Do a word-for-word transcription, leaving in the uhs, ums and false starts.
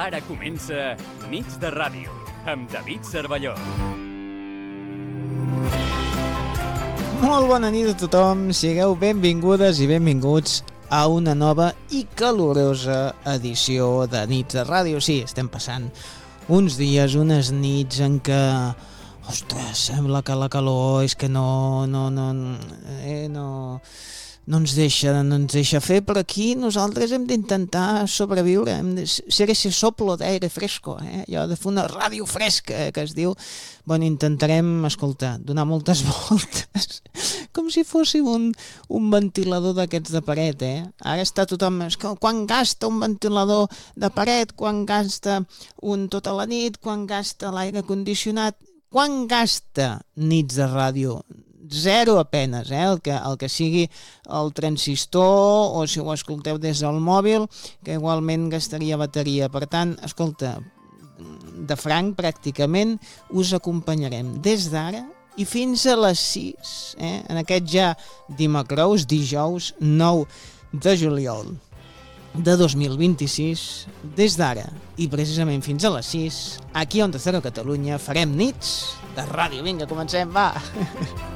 Ara comença Nits de Ràdio, amb David Cervelló. Molt bona nit a tothom, sigueu benvingudes i benvinguts a una nova i calorosa edició de Nits de Ràdio. Sí, estem passant uns dies, unes nits en què, ostres, sembla que la calor és que no, no, no, eh, no, no ens deixa, no ens deixa fer, però aquí nosaltres hem d'intentar sobreviure, hem de ser ese soplo d'aire fresco, eh? Allò de fer una ràdio fresca, que es diu. Bueno, intentarem, escoltar, donar moltes voltes, com si fóssim un, un ventilador d'aquests de paret, eh? Ara està tothom, és que quan gasta un ventilador de paret, quan gasta un tota la nit, quan gasta l'aire condicionat, quan gasta Nits de Ràdio? Zero apenes, eh? el, que, el que sigui el transistor o si ho escolteu des del mòbil, que igualment gastaria bateria. Per tant, escolta, de franc pràcticament us acompanyarem des d'ara i fins a les sis, eh? en aquest ja dimecrous, dijous nou de juliol de dos mil vint-i-sis, des d'ara i precisament fins a les sis, aquí a Onda Cero Catalunya farem Nits de Ràdio. Vinga, comencem, va!